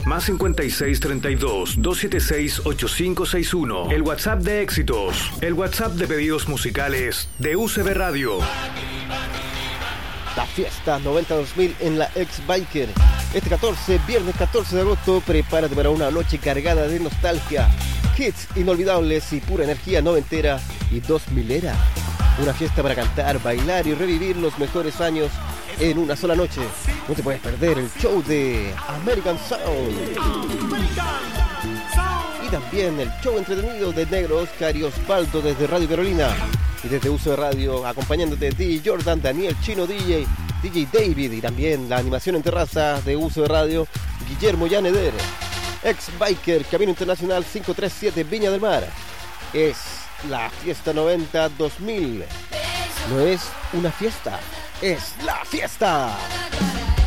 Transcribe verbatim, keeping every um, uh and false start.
más cincuenta y seis treinta y dos, doscientos setenta y seis, ochenta y cinco sesenta y uno. El WhatsApp de éxitos. El WhatsApp de pedidos musicales de U C B Radio. La fiesta noventa dos mil en la X-Biker. Este catorce, viernes catorce de agosto, prepárate para una noche cargada de nostalgia, hits inolvidables y pura energía noventera y dos milera. Una fiesta para cantar, bailar y revivir los mejores años en una sola noche. No te puedes perder el show de American Sound. Y también el show entretenido de Negro Oscar y Osvaldo desde Radio Carolina. Y desde U C B Radio, acompañándote D J Jordan, Daniel Chino D J, D J David, y también la animación en terraza de U C B Radio, Guillermo Yaneder. Ex-Biker, Camino Internacional quinientos treinta y siete, Viña del Mar. Es la fiesta noventa dos mil. No es una fiesta, es la fiesta.